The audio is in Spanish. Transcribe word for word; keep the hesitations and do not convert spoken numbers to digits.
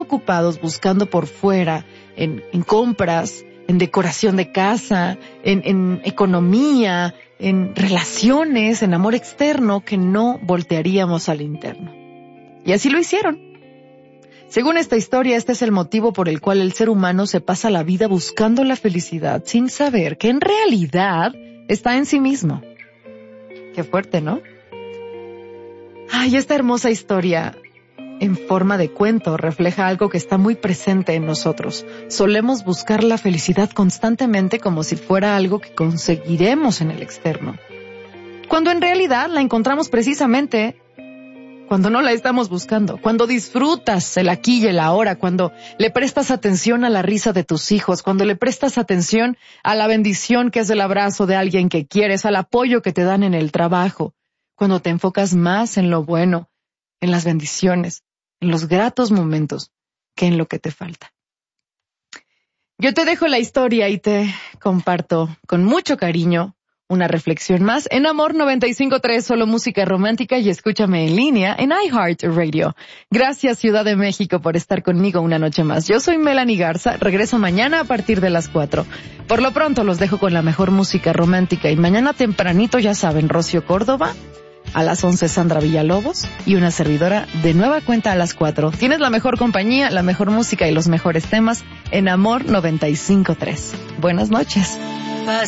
ocupados buscando por fuera, en, en compras, en decoración de casa, en, en economía, en relaciones, en amor externo, que no voltearíamos al interno. Y así lo hicieron. Según esta historia, este es el motivo por el cual el ser humano se pasa la vida buscando la felicidad sin saber que en realidad está en sí mismo. Qué fuerte, ¿no? Ay, esta hermosa historia en forma de cuento refleja algo que está muy presente en nosotros. Solemos buscar la felicidad constantemente como si fuera algo que conseguiremos en el externo, cuando en realidad la encontramos precisamente cuando no la estamos buscando, cuando disfrutas el aquí y el ahora, cuando le prestas atención a la risa de tus hijos, cuando le prestas atención a la bendición que es el abrazo de alguien que quieres, al apoyo que te dan en el trabajo, cuando te enfocas más en lo bueno, en las bendiciones, en los gratos momentos, que en lo que te falta. Yo te dejo la historia y te comparto con mucho cariño una reflexión más en Amor noventa y cinco punto tres, solo música romántica, y escúchame en línea en iHeartRadio. Gracias, Ciudad de México, por estar conmigo una noche más. Yo soy Melanie Garza, regreso mañana a partir de las cuatro. Por lo pronto los dejo con la mejor música romántica y mañana tempranito, ya saben, Rocío Córdoba, a las once Sandra Villalobos y una servidora de nueva cuenta a las cuatro. Tienes la mejor compañía, la mejor música y los mejores temas en Amor noventa y cinco punto tres. Buenas noches.